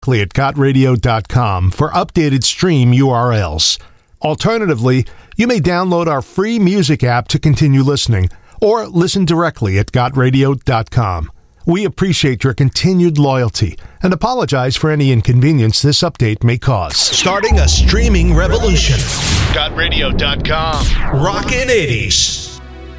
at gotradio.com for updated stream URLs. Alternatively, you may download our free music app to continue listening, or listen directly at gotradio.com. We appreciate your continued loyalty and apologize for any inconvenience this update may cause. Starting a streaming revolution. GotRadio.com. Rockin' 80s.